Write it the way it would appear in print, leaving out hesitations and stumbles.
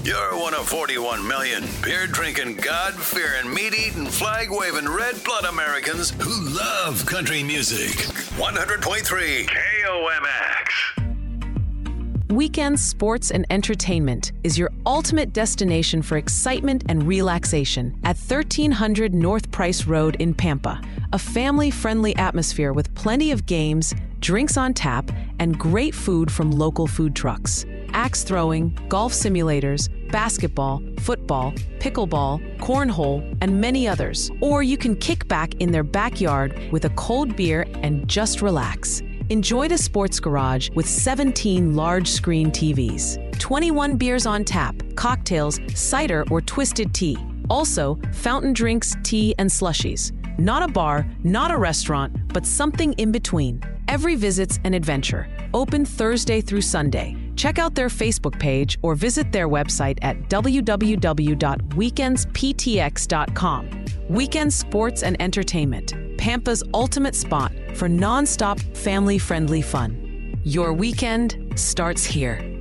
You're one of 41 million beer-drinking, God-fearing, meat-eating, flag-waving, red-blood Americans who love country music. 100.3 KOMX. Weekend Sports and Entertainment is your ultimate destination for excitement and relaxation at 1300 North Price Road in Pampa. A family-friendly atmosphere with plenty of games, drinks on tap, and great food from local food trucks. Axe throwing, golf simulators, basketball, football, pickleball, cornhole, and many others. Or you can kick back in their backyard with a cold beer and just relax. Enjoy the Sports Garage with 17 large-screen TVs, 21 beers on tap, cocktails, cider or twisted tea. Also, fountain drinks, tea, and slushies. Not a bar, not a restaurant, but something in between. Every visit's an adventure. Open Thursday through Sunday. Check out their Facebook page or visit their website at www.weekendsptx.com. Weekend Sports and Entertainment, Pampa's ultimate spot for non-stop family-friendly fun. Your weekend starts here.